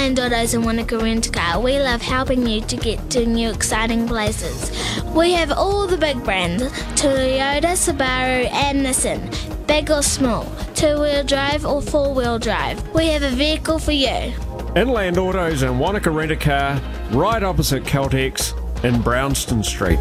Land Autos and Wanaka Rent a Car, we love helping you to get to new exciting places. We have all the big brands, Toyota, Subaru and Nissan, big or small, two-wheel drive or four-wheel drive. We have a vehicle for you. Inland Autos and Wanaka Rent a Car, right opposite Caltex in Brownston Street.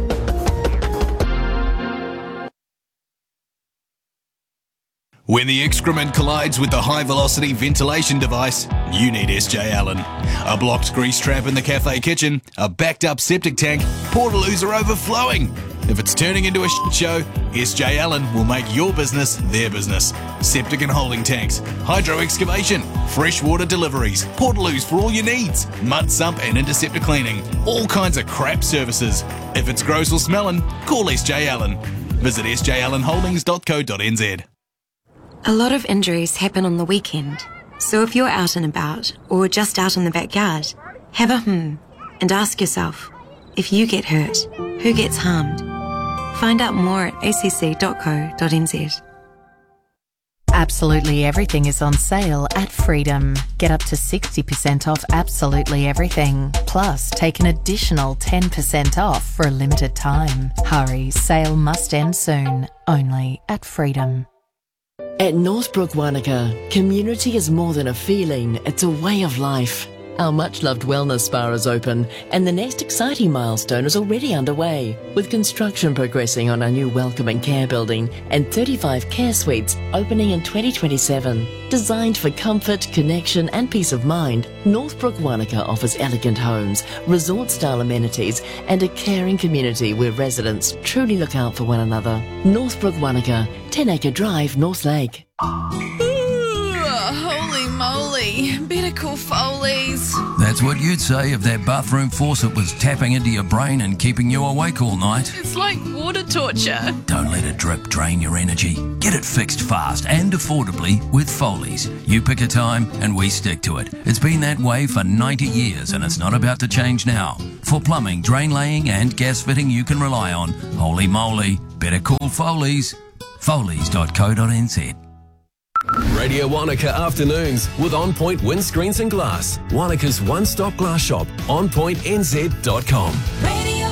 When the excrement collides with the high-velocity ventilation device, you need SJ Allen. A blocked grease trap in the cafe kitchen, a backed-up septic tank, portaloos are overflowing. If it's turning into a shit show, SJ Allen will make your business their business. Septic and holding tanks, hydro excavation, freshwater deliveries, portaloos for all your needs, mud sump and interceptor cleaning, all kinds of crap services. If it's gross or smelling, call SJ Allen. Visit sjallenholdings.co.nz. A lot of injuries happen on the weekend, so if you're out and about or just out in the backyard, have a and ask yourself, if you get hurt, who gets harmed? Find out more at acc.co.nz. Absolutely everything is on sale at Freedom. Get up to 60% off absolutely everything. Plus, take an additional 10% off for a limited time. Hurry, sale must end soon. Only at Freedom. At Northbrook Wanaka, community is more than a feeling, it's a way of life. Our much-loved wellness spa is open, and the next exciting milestone is already underway, with construction progressing on our new welcoming care building and 35 care suites opening in 2027. Designed for comfort, connection and peace of mind, Northbrook Wanaka offers elegant homes, resort-style amenities and a caring community where residents truly look out for one another. Northbrook Wanaka, 10 Acre Drive, North Lake. Holy moly, better call Foley's. That's what you'd say if that bathroom faucet was tapping into your brain and keeping you awake all night. It's like water torture. Don't let a drip drain your energy. Get it fixed fast and affordably with Foley's. You pick a time and we stick to it. It's been that way for 90 years and it's not about to change now. For plumbing, drain laying and gas fitting you can rely on, holy moly, better call Foley's. Foley's.co.nz. Radio Wanaka Afternoons with On Point Windscreens and Glass. Wanaka's one-stop glass shop, onpointnz.com.